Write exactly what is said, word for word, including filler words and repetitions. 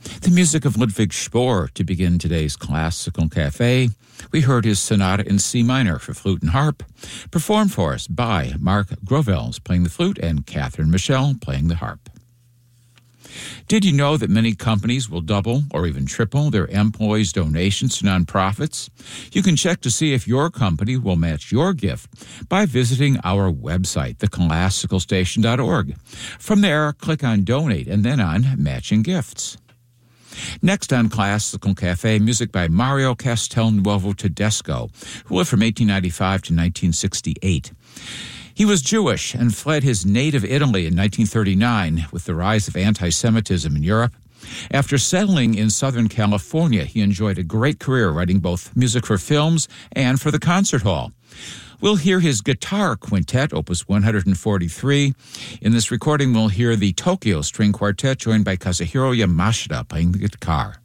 The music of Ludwig Spohr to begin today's Classical Cafe. We heard his sonata in C minor for flute and harp, performed for us by Mark Grovels playing the flute and Catherine Michelle playing the harp. Did you know that many companies will double or even triple their employees' donations to nonprofits? You can check to see if your company will match your gift by visiting our website, the classical station dot org. From there, click on Donate and then on Matching Gifts. Next on Classical Cafe, music by Mario Castelnuovo Tedesco, who lived from eighteen ninety-five to nineteen sixty-eight. He was Jewish and fled his native Italy in nineteen thirty-nine with the rise of anti-Semitism in Europe. After settling in Southern California, he enjoyed a great career writing both music for films and for the concert hall. We'll hear his guitar quintet, Opus one forty-three. In this recording, we'll hear the Tokyo String Quartet joined by Kazuhiro Yamashita playing the guitar.